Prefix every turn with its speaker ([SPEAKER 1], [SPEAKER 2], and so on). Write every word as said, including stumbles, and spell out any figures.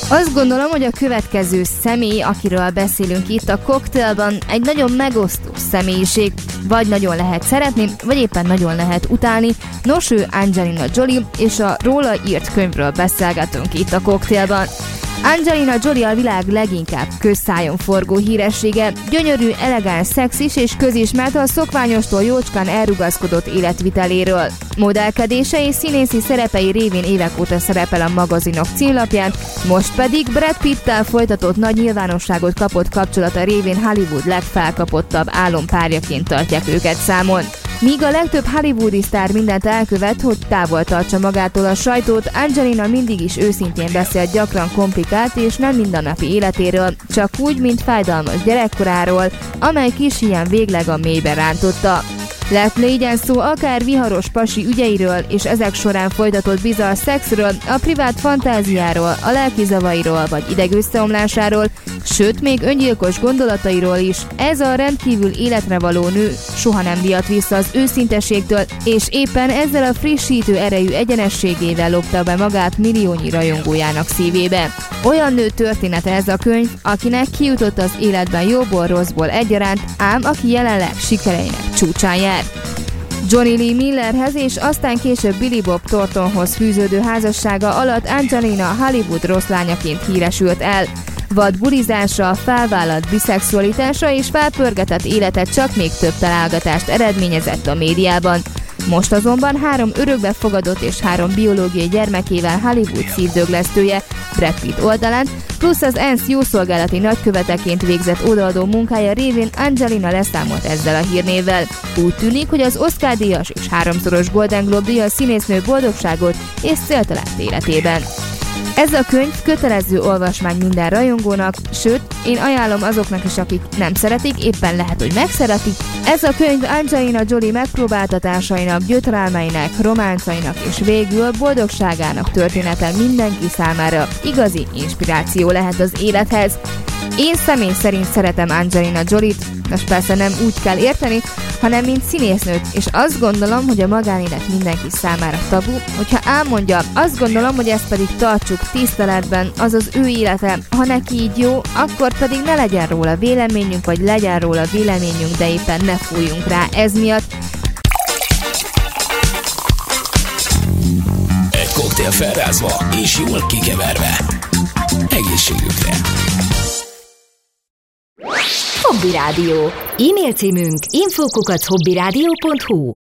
[SPEAKER 1] Azt gondolom, hogy a következő személy, akiről beszélünk itt a Cocktailban, egy nagyon megosztó személyiség. Vagy nagyon lehet szeretni, vagy éppen nagyon lehet utálni. Nos, ő Angelina Jolie, és a róla írt könyvről beszélgetünk itt a Cocktailban. Angelina Jolie a világ leginkább közszájon forgó híressége, gyönyörű, elegáns, szexis és közismert a szokványostól jócskán elrugaszkodott életviteléről. Modellkedése és színészi szerepei révén évek óta szerepel a magazinok címlapján, most pedig Brad Pitt-tel folytatott nagy nyilvánosságot kapott kapcsolata révén Hollywood legfelkapottabb álompárjaként tartják őket számon. Míg a legtöbb hollywoodi sztár mindent elkövet, hogy távol tartsa magától a sajtót, Angelina mindig is őszintén beszélt gyakran komplikált és nem mindennapi életéről, csak úgy, mint fájdalmas gyerekkoráról, amely kis hián végleg a mélybe rántotta. Lett legyen szó akár viharos pasi ügyeiről, és ezek során folytatott bizarr szexről, a privát fantáziáról, a lelki zavairól vagy idegösszeomlásáról, sőt, még öngyilkos gondolatairól is. Ez a rendkívül életre való nő soha nem riadt vissza az őszinteségtől, és éppen ezzel a frissítő erejű egyenességével lopta be magát milliónyi rajongójának szívébe. Olyan nő története ez a könyv, akinek kijutott az életben jóból rosszból egyaránt, ám aki jelenleg sikereinek csúcsán jár. Johnny Lee Millerhez és aztán később Billy Bob Thorntonhoz fűződő házassága alatt Angelina Hollywood rossz lányaként híresült el. Vad bulizása, felvállalt biszexualitása és felpörgetett élete csak még több találgatást eredményezett a médiában. Most azonban három örökbe fogadott és három biológiai gyermekével Hollywood szívdöglesztője Brad Pitt oldalán, plusz az ENSZ jószolgálati nagyköveteként végzett odaadó munkája révén Angelina leszámolt ezzel a hírnévvel. Úgy tűnik, hogy az Oscar-díjas és háromszoros Golden Globe-díjas színésznő boldogságot és célt talált életében. Ez a könyv kötelező olvasmány minden rajongónak, sőt, én ajánlom azoknak is, akik nem szeretik, éppen lehet, hogy megszeretik. Ez a könyv Angelina Jolie megpróbáltatásainak, gyötrelmeinek, románcainak és végül boldogságának története mindenki számára igazi inspiráció lehet az élethez. Én személy szerint szeretem Angelina Jolie-t, most persze nem úgy kell érteni, hanem mint színésznőt, és azt gondolom, hogy a magánélet mindenki számára tabu, hogyha elmondja, azt gondolom, hogy ezt pedig tartsuk tiszteletben, az az ő élete, ha neki így jó, akkor pedig ne legyen róla véleményünk, vagy legyen róla véleményünk, de éppen ne fújjunk rá ez miatt.
[SPEAKER 2] Egy koktél felrázva és jól kikeverve. Egészségükre!
[SPEAKER 3] Hobby Rádió. E-mail címünk info kukac hobbyradio pont hu.